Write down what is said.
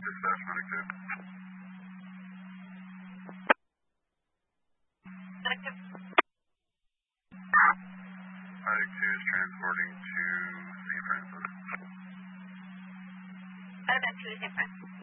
Dispatch Medic 2. Medic 2. Medic 2 is transporting to St. Francis. Medic 2 to St. Francis.